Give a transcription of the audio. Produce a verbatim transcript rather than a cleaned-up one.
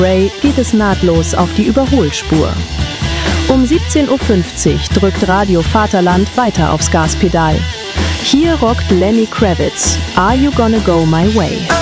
Ray geht es nahtlos auf die Überholspur. Um siebzehn Uhr fünfzig drückt Radio Vaterland weiter aufs Gaspedal. Hier rockt Lenny Kravitz, Are You Gonna Go My Way?